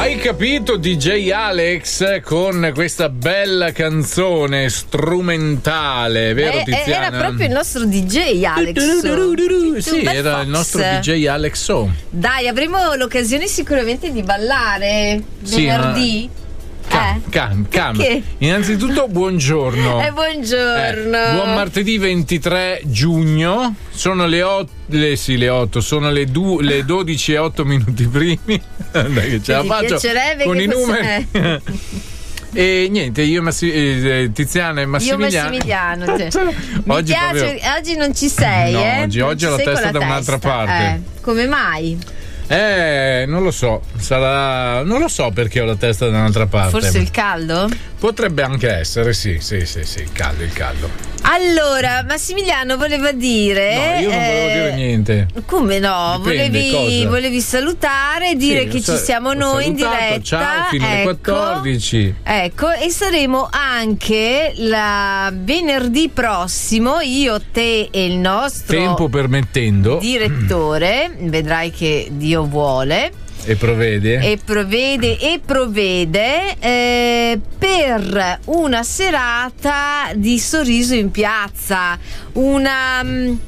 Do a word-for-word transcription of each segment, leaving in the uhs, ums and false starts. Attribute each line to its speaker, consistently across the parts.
Speaker 1: Hai capito D J Alex con questa bella canzone strumentale, vero
Speaker 2: eh,
Speaker 1: Tiziana?
Speaker 2: Era proprio il nostro D J Alex.
Speaker 1: Sì, era il nostro D J Alex So.
Speaker 2: Dai, avremo l'occasione sicuramente di ballare
Speaker 1: sì,
Speaker 2: venerdì.
Speaker 1: Ma... Cam,
Speaker 2: eh.
Speaker 1: cam, cam. Innanzitutto buongiorno.
Speaker 2: Eh, buongiorno.
Speaker 1: Eh, buon martedì ventitré giugno. Sono le otto, le, sì, le otto, sono le, du, le dodici e otto minuti primi. Dai che ce la faccio con i numeri. Eh. E niente, io Massi, eh, Tiziana e Massimiliano.
Speaker 2: Io Massimiliano. Cioè.
Speaker 1: oggi,
Speaker 2: Mi piace,
Speaker 1: proprio...
Speaker 2: oggi non ci sei,
Speaker 1: no,
Speaker 2: eh?
Speaker 1: Oggi, oggi ho la testa da un'altra
Speaker 2: testa.
Speaker 1: parte.
Speaker 2: Eh, come mai?
Speaker 1: Eh, non lo so, sarà. Non lo so perché ho la testa da un'altra parte.
Speaker 2: Forse il caldo?
Speaker 1: Potrebbe anche essere, sì, sì, sì, sì, il caldo, il caldo.
Speaker 2: Allora, Massimiliano voleva dire.
Speaker 1: No, io non volevo
Speaker 2: eh,
Speaker 1: dire niente.
Speaker 2: Come no?
Speaker 1: Dipende,
Speaker 2: volevi,
Speaker 1: cosa?
Speaker 2: volevi salutare, dire
Speaker 1: sì,
Speaker 2: che
Speaker 1: sa-
Speaker 2: ci siamo noi in
Speaker 1: salutato,
Speaker 2: diretta.
Speaker 1: Ciao, fino alle
Speaker 2: ecco,
Speaker 1: quattordici.
Speaker 2: Ecco, e saremo anche la venerdì prossimo, io, te e il nostro
Speaker 1: tempo permettendo
Speaker 2: direttore, vedrai che Dio vuole.
Speaker 1: E provvede
Speaker 2: E provvede e provvede eh, per una serata di sorriso in piazza, una,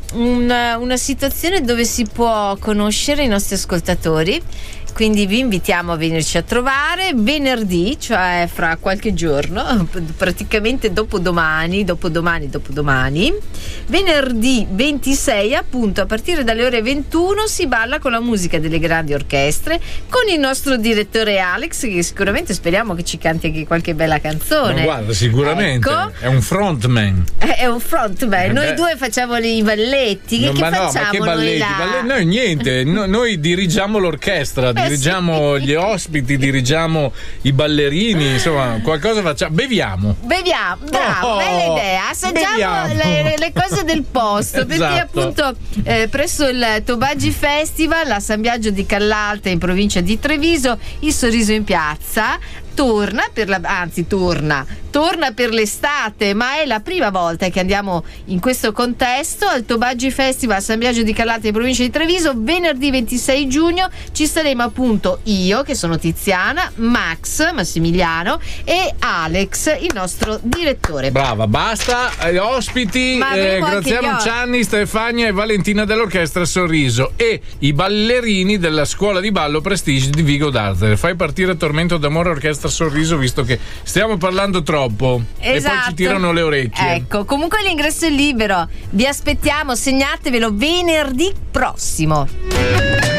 Speaker 2: una, una situazione dove si può conoscere i nostri ascoltatori. Quindi vi invitiamo a venirci a trovare venerdì, cioè fra qualche giorno, praticamente dopodomani, dopodomani, dopodomani. Venerdì ventisei, appunto, a partire dalle ore ventuno si balla con la musica delle grandi orchestre, con il nostro direttore Alex, che sicuramente speriamo che ci canti anche qualche bella canzone.
Speaker 1: Ma guarda, sicuramente
Speaker 2: ecco.
Speaker 1: È un frontman.
Speaker 2: È un frontman. Noi
Speaker 1: Beh.
Speaker 2: due facciamo i balletti. Che,
Speaker 1: No,
Speaker 2: che
Speaker 1: ma no,
Speaker 2: facciamo
Speaker 1: ma che
Speaker 2: noi
Speaker 1: balletti?
Speaker 2: là?
Speaker 1: Balle- noi niente, no- noi dirigiamo l'orchestra,
Speaker 2: Eh,
Speaker 1: dirigiamo
Speaker 2: sì.
Speaker 1: gli ospiti, dirigiamo i ballerini, insomma, qualcosa facciamo. Beviamo.
Speaker 2: Beviamo, bravo,
Speaker 1: Oh,
Speaker 2: bella idea. Assaggiamo
Speaker 1: beviamo.
Speaker 2: le, le cose del posto, perché
Speaker 1: Esatto.
Speaker 2: appunto eh, presso il Tobagi Festival a San Biagio di Callalta, in provincia di Treviso, il sorriso in piazza torna per la, anzi torna torna per l'estate, ma è la prima volta che andiamo in questo contesto al Tobagi Festival a San Biagio di Callalta, in provincia di Treviso. Venerdì ventisei giugno ci saremo appunto io, che sono Tiziana, Max, Massimiliano e Alex, il nostro direttore.
Speaker 1: Brava, basta. Eh, ospiti
Speaker 2: Ma
Speaker 1: eh,
Speaker 2: avremo anche
Speaker 1: Graziano
Speaker 2: gli o-
Speaker 1: Cianni, Stefania e Valentina dell'Orchestra Sorriso e i ballerini della scuola di ballo Prestige di Vigo d'Arzere. Fai partire Tormento d'amore Orchestra Sorriso, visto che stiamo parlando troppo e
Speaker 2: Esatto.
Speaker 1: poi ci tirano le orecchie.
Speaker 2: Ecco, comunque l'ingresso è libero, vi aspettiamo, segnatevelo venerdì prossimo.